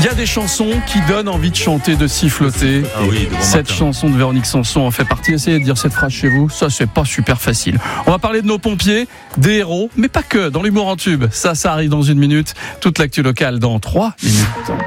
y a des chansons qui donnent envie de chanter, de siffloter. Ah oui, cette chanson de Véronique Sanson en fait partie. Essayez de dire cette phrase chez vous, ça c'est pas super facile. On va parler de nos pompiers, des héros, mais pas que, dans l'humour en tube. Ça arrive dans une minute. Toute l'actu locale dans 3 minutes.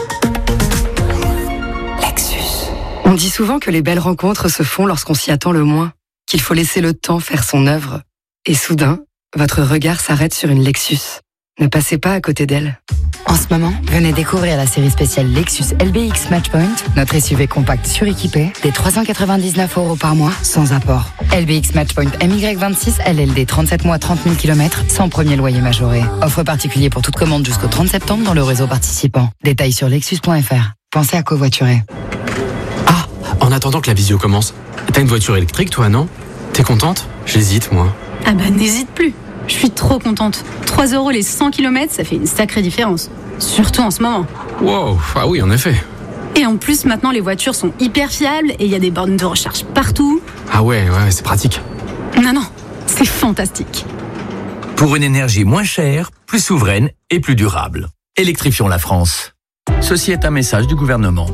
Lexus. On dit souvent que les belles rencontres se font lorsqu'on s'y attend le moins, qu'il faut laisser le temps faire son œuvre. Et soudain, votre regard s'arrête sur une Lexus. Ne passez pas à côté d'elle. En ce moment, venez découvrir la série spéciale Lexus LBX Matchpoint, notre SUV compact suréquipé, des 399 € par mois, sans apport. LBX Matchpoint MY26 LLD 37 mois 30 000 km, sans premier loyer majoré. Offre particulier pour toute commande jusqu'au 30 septembre dans le réseau participant. Détails sur lexus.fr. Pensez à covoiturer. Ah, en attendant que la visio commence, t'as une voiture électrique toi, non ? T'es contente ? J'hésite, moi. Ah bah n'hésite plus. Je suis trop contente. 3 € les 100 km, ça fait une sacrée différence. Surtout en ce moment. Wow, ah oui, en effet. Et en plus, maintenant, les voitures sont hyper fiables et il y a des bornes de recharge partout. Ah ouais, c'est pratique. Non, c'est fantastique. Pour une énergie moins chère, plus souveraine et plus durable. Électrifions la France. Ceci est un message du gouvernement.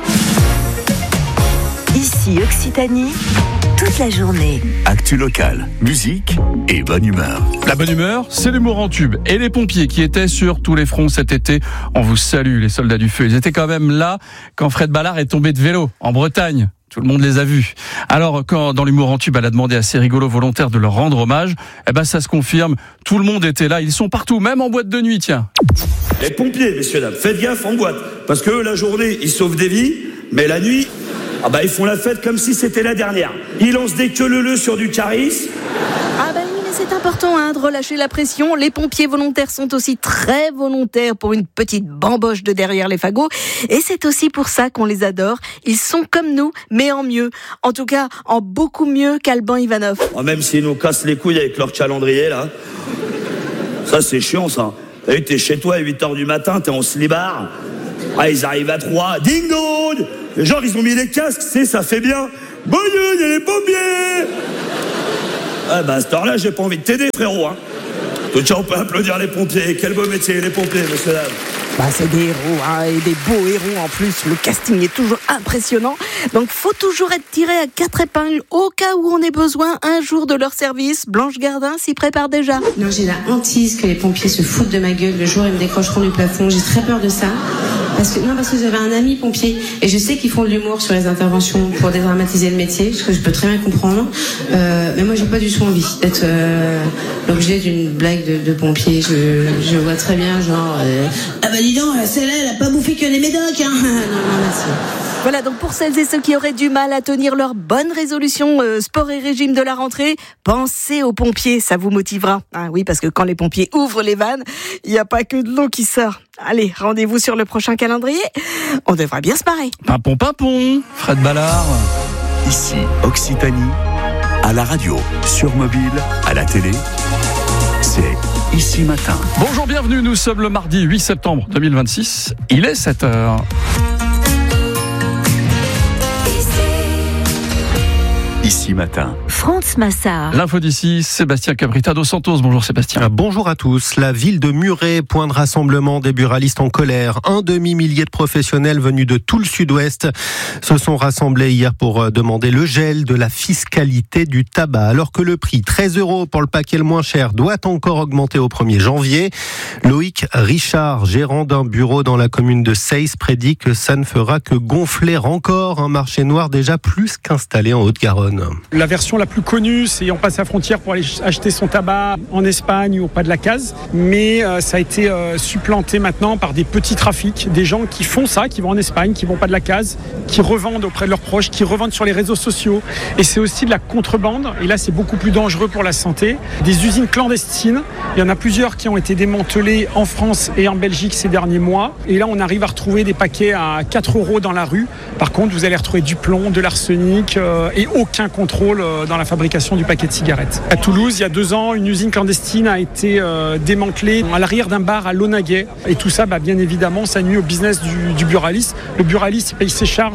Ici Occitanie, toute la journée. Actu locale, musique et bonne humeur. La bonne humeur, c'est l'humour en tube. Et les pompiers qui étaient sur tous les fronts cet été, on vous salue, les soldats du feu. Ils étaient quand même là quand Fred Ballard est tombé de vélo en Bretagne. Tout le monde les a vus. Alors, quand dans l'humour en tube, elle a demandé à ses rigolos volontaires de leur rendre hommage, ça se confirme. Tout le monde était là. Ils sont partout, même en boîte de nuit, tiens. Les pompiers, messieurs, dames, faites gaffe en boîte. Parce que la journée, ils sauvent des vies, mais la nuit, ils font la fête comme si c'était la dernière. Ils lancent des queue-leu-leu sur du charisme. Oui, mais c'est important de relâcher la pression. Les pompiers volontaires sont aussi très volontaires pour une petite bamboche de derrière les fagots. Et c'est aussi pour ça qu'on les adore. Ils sont comme nous, mais en mieux. En tout cas, en beaucoup mieux qu'Alban Ivanov. Même s'ils nous cassent les couilles avec leur calendrier, là. Ça, c'est chiant, ça. T'es chez toi à 8h du matin, t'es en slibard. Ils arrivent à 3. Ding dong! Les gens, ils ont mis les casques, ça fait bien. Bonne nuit, il y a les pompiers! À cette heure-là, j'ai pas envie de t'aider, frérot. On peut applaudir les pompiers. Quel beau métier, les pompiers, monsieur, dame. C'est des héros, et des beaux héros en plus. Le casting est toujours impressionnant. Donc, faut toujours être tiré à 4 épingles au cas où on ait besoin un jour de leur service. Blanche Gardin s'y prépare déjà. Non, j'ai la hantise que les pompiers se foutent de ma gueule le jour où ils me décrocheront du plafond. J'ai très peur de ça. Parce que j'avais un ami pompier et je sais qu'ils font de l'humour sur les interventions pour dédramatiser le métier, ce que je peux très bien comprendre. Mais moi, j'ai pas du tout envie d'être l'objet d'une blague de pompier. Je vois très bien, genre, dis donc, celle-là, elle a pas bouffé que les médocs, hein. Non, merci. Voilà, donc pour celles et ceux qui auraient du mal à tenir leur bonne résolution sport et régime de la rentrée, pensez aux pompiers, ça vous motivera. Oui, parce que quand les pompiers ouvrent les vannes, il n'y a pas que de l'eau qui sort. Allez, rendez-vous sur le prochain calendrier. On devrait bien se marrer. Pimpon, Fred Ballard. Ici Occitanie, à la radio, sur mobile, à la télé, c'est Ici Matin. Bonjour, bienvenue, nous sommes le mardi 8 septembre 2026. Il est 7h. Ici Matin. France Massard. L'info d'ici, Sébastien Cabrita dos Santos. Bonjour Sébastien. Bonjour à tous. La ville de Muret, point de rassemblement des buralistes en colère. Un demi-millier de professionnels venus de tout le sud-ouest se sont rassemblés hier pour demander le gel de la fiscalité du tabac. Alors que le prix, 13 € pour le paquet le moins cher, doit encore augmenter au 1er janvier. Loïc Richard, gérant d'un bureau dans la commune de Seyss, prédit que ça ne fera que gonfler encore un marché noir déjà plus qu'installé en Haute-Garonne. La version la plus connue, c'est on passe la frontière pour aller acheter son tabac en Espagne ou au pas de la case. Mais ça a été supplanté maintenant par des petits trafics, des gens qui font ça, qui vont en Espagne, qui vont pas de la case, qui revendent auprès de leurs proches, qui revendent sur les réseaux sociaux. Et c'est aussi de la contrebande. Et là, c'est beaucoup plus dangereux pour la santé. Des usines clandestines. Il y en a plusieurs qui ont été démantelées en France et en Belgique ces derniers mois. Et là, on arrive à retrouver des paquets à 4 € dans la rue. Par contre, vous allez retrouver du plomb, de l'arsenic et aucun contrôle dans la fabrication du paquet de cigarettes. À Toulouse, il y a 2 ans, une usine clandestine a été démantelée à l'arrière d'un bar à Launaguet. Et tout ça, bien évidemment, ça nuit au business du buraliste. Le buraliste, il paye ses charges,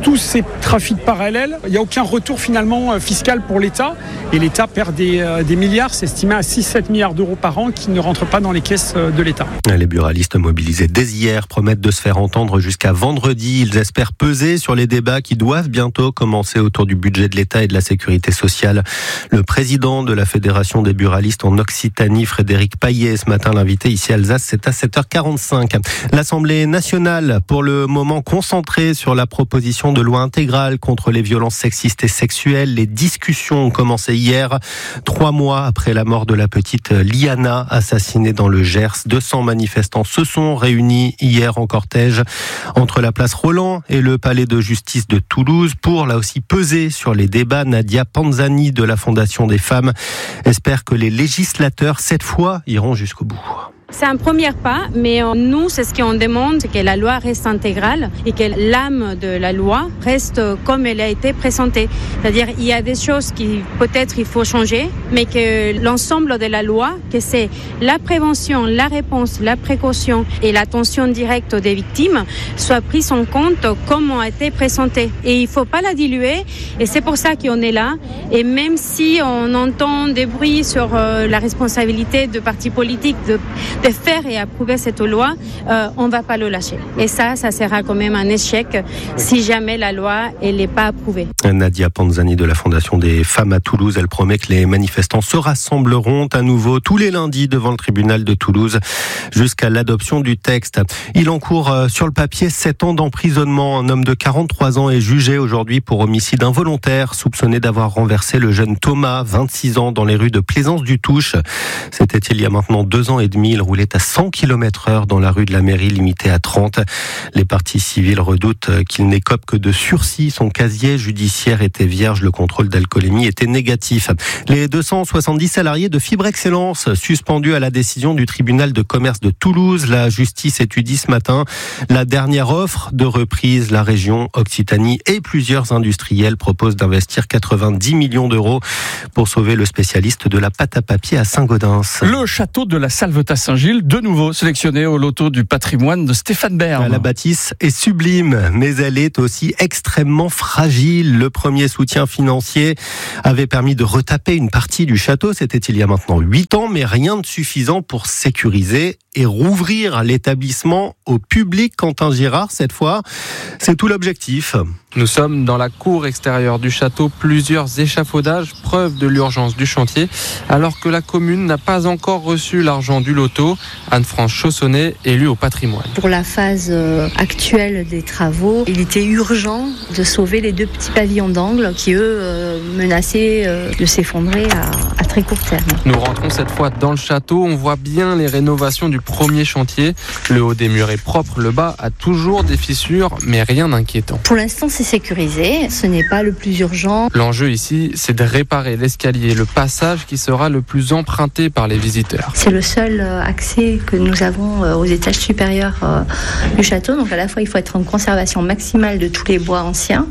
tous ces trafics parallèles, il n'y a aucun retour finalement fiscal pour l'État. Et l'État perd des milliards, c'est estimé à 6-7 milliards d'euros par an qui ne rentrent pas dans les caisses de l'État. Les buralistes mobilisés dès hier promettent de se faire entendre jusqu'à vendredi. Ils espèrent peser sur les débats qui doivent bientôt commencer autour du budget de l'État et de la sécurité sociale. Le président de la Fédération des buralistes en Occitanie, Frédéric Paillet, ce matin l'invité ici à Alsace, c'est à 7h45. L'Assemblée nationale, pour le moment concentrée sur la proposition de loi intégrale contre les violences sexistes et sexuelles. Les discussions ont commencé hier, 3 mois après la mort de la petite Liana, assassinée dans le Gers. 200 manifestants se sont réunis hier en cortège entre la place Roland et le palais de justice de Toulouse pour là aussi peser sur les débats. Nadia Panzani de la Fondation des femmes espère que les législateurs cette fois iront jusqu'au bout. C'est un premier pas, mais nous, c'est ce qu'on demande, c'est que la loi reste intégrale et que l'âme de la loi reste comme elle a été présentée. C'est-à-dire, il y a des choses qui peut-être il faut changer, mais que l'ensemble de la loi, que c'est la prévention, la réponse, la précaution et l'attention directe des victimes, soit prise en compte comme a été présentée. Et il ne faut pas la diluer, et c'est pour ça qu'on est là. Et même si on entend des bruits sur la responsabilité de partis politiques de faire et approuver cette loi, on ne va pas le lâcher. Et ça sera quand même un échec si jamais la loi n'est pas approuvée. Nadia Panzani de la Fondation des femmes à Toulouse, elle promet que les manifestants se rassembleront à nouveau tous les lundis devant le tribunal de Toulouse jusqu'à l'adoption du texte. Il encourt sur le papier 7 ans d'emprisonnement. Un homme de 43 ans est jugé aujourd'hui pour homicide involontaire, soupçonné d'avoir renversé le jeune Thomas, 26 ans, dans les rues de Plaisance-du-Touche. C'était il y a maintenant 2 ans et demi. Il roulait à 100 km/h dans la rue de la Mairie, limitée à 30. Les parties civiles redoutent qu'il n'écope que de sursis. Son casier judiciaire était vierge. Le contrôle d'alcoolémie était négatif. Les 270 salariés de Fibre Excellence suspendus à la décision du tribunal de commerce de Toulouse. La justice étudie ce matin la dernière offre de reprise. La région Occitanie et plusieurs industriels proposent d'investir 90 millions d'euros pour sauver le spécialiste de la pâte à papier à Saint-Gaudens. Le château de la Salvetat-Saint-Gilles, de nouveau sélectionné au loto du patrimoine de Stéphane Bern. La bâtisse est sublime, mais elle est aussi extrêmement fragile. Le premier soutien financier avait permis de retaper une partie du château. C'était il y a maintenant 8 ans, mais rien de suffisant pour sécuriser et rouvrir l'établissement au public. Quentin Girard, cette fois, c'est tout l'objectif. Nous sommes dans la cour extérieure du château, plusieurs échafaudages, preuve de l'urgence du chantier, alors que la commune n'a pas encore reçu l'argent du loto. Anne-France Chaussonnet, élue au patrimoine. Pour la phase actuelle des travaux, il était urgent de sauver les 2 petits pavillons d'angle qui, eux, menaçaient de s'effondrer à très court terme. Nous rentrons cette fois dans le château, on voit bien les rénovations du premier chantier. Le haut des murs est propre, le bas a toujours des fissures, mais rien d'inquiétant. Pour l'instant, c'est sécurisé, ce n'est pas le plus urgent. L'enjeu ici, c'est de réparer l'escalier, le passage qui sera le plus emprunté par les visiteurs. C'est le seul accès que nous avons aux étages supérieurs du château. Donc à la fois, il faut être en conservation maximale de tous les bois anciens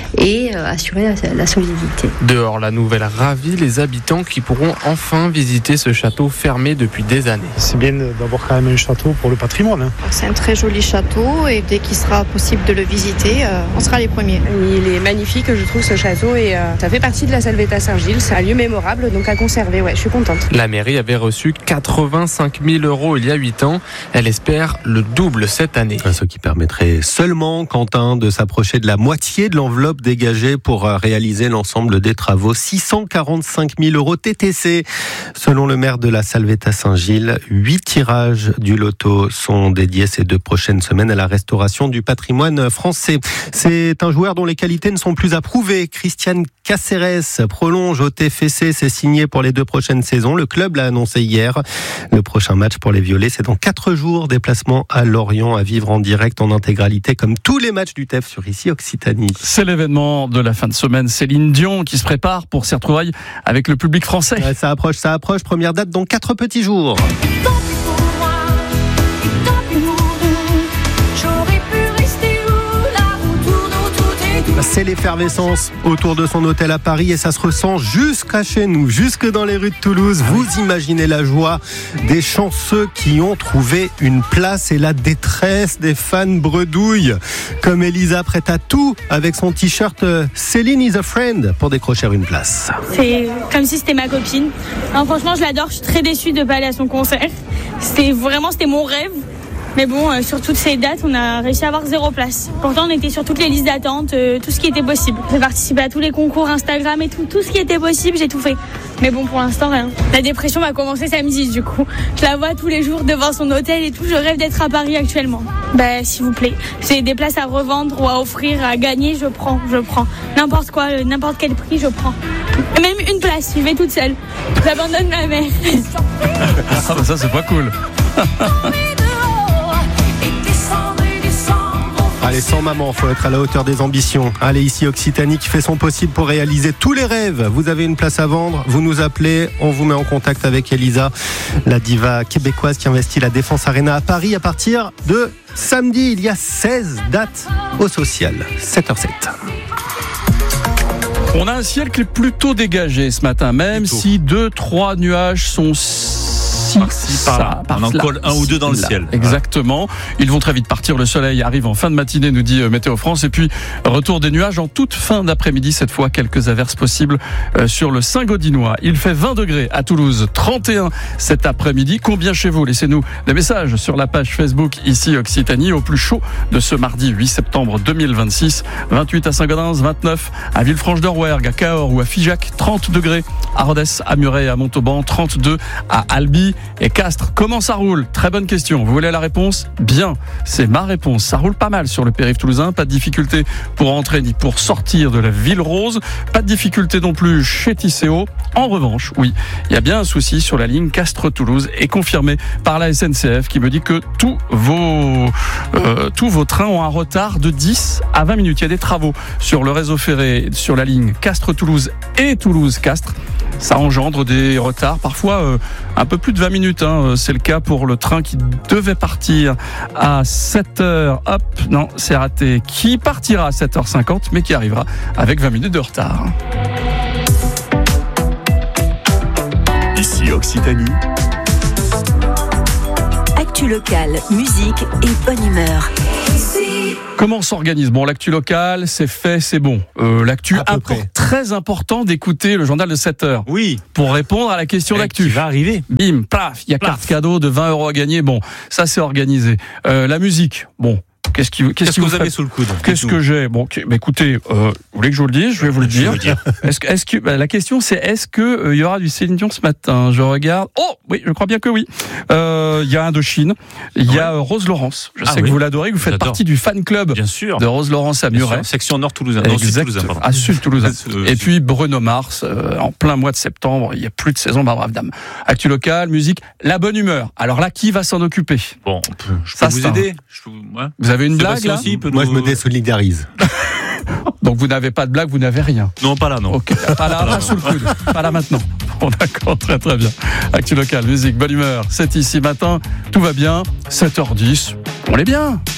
et assurer la solidité. Dehors, la nouvelle ravit les habitants qui pourront enfin visiter ce château fermé depuis des années. C'est bien d'avoir quand même un château pour le patrimoine. C'est un très joli château et dès qu'il sera possible de le visiter, on sera les premiers. Il est magnifique, je trouve, ce château, et ça fait partie de la Salvetat-Saint-Gilles. C'est un lieu mémorable, donc à conserver. Ouais, je suis contente. La mairie avait reçu 85 000 € il y a 8 ans. Elle espère le double cette année. Ce qui permettrait seulement, Quentin, de s'approcher de la moitié de l'enveloppe dégagée pour réaliser l'ensemble des travaux. 645 000 € TTC. Selon le maire de la Salvetat-Saint-Gilles, 8 tirages du loto sont dédiés ces 2 prochaines semaines à la restauration du patrimoine français. C'est un joueur dont les qualités ne sont plus approuvées. Christian Cáceres prolonge au TFC. C'est signé pour les 2 prochaines saisons. Le club l'a annoncé hier. Le prochain match pour les Violets, c'est dans 4 jours. Déplacement à Lorient à vivre en direct en intégralité comme tous les matchs du TEF sur ici Occitanie. C'est l'événement de la fin de semaine. Céline Dion qui se prépare pour ses retrouvailles avec le public français. Ouais, ça approche. Première date dans 4 petits jours. C'est l'effervescence autour de son hôtel à Paris et ça se ressent jusqu'à chez nous, jusque dans les rues de Toulouse. Vous imaginez la joie des chanceux qui ont trouvé une place et la détresse des fans bredouilles. Comme Elisa prête à tout avec son t-shirt Céline is a friend pour décrocher une place. C'est comme si c'était ma copine. Alors, franchement, je l'adore. Je suis très déçue de ne pas aller à son concert. C'était mon rêve. Mais bon, sur toutes ces dates, on a réussi à avoir 0 place. Pourtant, on était sur toutes les listes d'attente, tout ce qui était possible. J'ai participé à tous les concours Instagram et tout ce qui était possible, j'ai tout fait. Mais bon, pour l'instant, rien. La dépression va commencer samedi, du coup. Je la vois tous les jours devant son hôtel et tout. Je rêve d'être à Paris actuellement. S'il vous plaît, c'est des places à revendre ou à offrir, à gagner, je prends. N'importe quoi, n'importe quel prix, je prends. Même une place, je vais toute seule. J'abandonne ma mère. Ah bah ça, c'est pas cool. Allez, sans maman, faut être à la hauteur des ambitions. Allez, ici Occitanie qui fait son possible pour réaliser tous les rêves. Vous avez une place à vendre, vous nous appelez, on vous met en contact avec Elisa, la diva québécoise qui investit la Défense Arena à Paris à partir de samedi. Il y a 16 dates au social. 7h07. On a un ciel qui est plutôt dégagé ce matin, même si 2-3 nuages sont on en colle un ou deux dans le ciel. Exactement. Ils vont très vite partir. Le soleil arrive en fin de matinée, nous dit Météo France. Et puis, retour des nuages en toute fin d'après-midi. Cette fois, quelques averses possibles sur le Saint-Gaudinois. Il fait 20 degrés à Toulouse, 31 cet après-midi. Combien chez vous? Laissez-nous des messages sur la page Facebook ici Occitanie. Au plus chaud de ce mardi 8 septembre 2026. 28 à Saint-Gaudens, 29 à Villefranche-de-Rouergue, à Cahors ou à Figeac. 30 degrés à Rodez, à Muret et à Montauban. 32 à Albi et Castres. Comment ça roule? Très bonne question. Vous voulez la réponse? Bien, c'est ma réponse. Ça roule pas mal sur le périph' toulousain. Pas de difficulté pour entrer ni pour sortir de la ville rose. Pas de difficulté non plus chez Tisséo. En revanche, oui, il y a bien un souci sur la ligne Castres-Toulouse et confirmé par la SNCF qui me dit que tous vos trains ont un retard de 10 à 20 minutes. Il y a des travaux sur le réseau ferré sur la ligne Castres-Toulouse et Toulouse-Castres. Ça engendre des retards, parfois un peu plus de 20 minutes. C'est le cas pour le train qui devait partir à 7h. Hop, non, c'est raté. Qui partira à 7h50, mais qui arrivera avec 20 minutes de retard. Ici Occitanie. Actu locale, musique et bonne humeur. Comment on s'organise? Bon, l'actu locale, c'est fait, c'est bon. L'actu très important d'écouter le journal de 7h. Oui. Pour répondre à la question d'actu. Qui va arriver. Bim, plaf, il y a carte cadeau de 20 € à gagner. Bon, ça c'est organisé. La musique, bon. Qu'est-ce que vous avez sous le coude? Qu'est-ce que j'ai? Bon, écoutez, vous voulez que je vous le dise? Je vais vous le dire. Est-ce que la question c'est est-ce que il y aura du Céline Dion ce matin? Je regarde. Oh, oui, je crois bien que oui. Il y a Indochine, il y a Rose Laurence. Je sais que vous l'adorez, que vous faites partie du fan club de Rose Laurence à Muret. Section Nord Toulousain. Sud Toulousain. Et puis Bruno Mars, en plein mois de septembre, il n'y a plus de saison, brave dame. Actu locale, musique, la bonne humeur. Alors là, qui va s'en occuper? Bon, je peux vous aider. Vous avez une blague là? Moi, je me désolidarise. Donc vous n'avez pas de blague, vous n'avez rien. Non, pas là, non. Ok, pas là, sous le coude. Pas là maintenant. Bon, d'accord, très très bien. Actu locale, musique, bonne humeur. C'est ici matin, tout va bien. 7h10, on est bien.